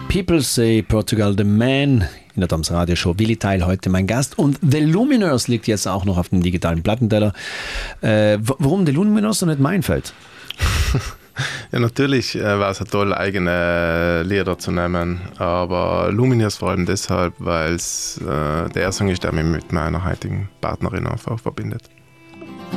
People Say Portugal the Man in der Doms Radio Show. Willi Teil heute mein Gast und The Lumineers liegt jetzt auch noch auf dem digitalen Plattenteller. Warum The Lumineers und nicht Meinfeld? Ja, natürlich war es toll, eigene Lieder zu nehmen, aber Lumineers vor allem deshalb, weil es der Song ist, der mich mit meiner heutigen Partnerin einfach verbindet.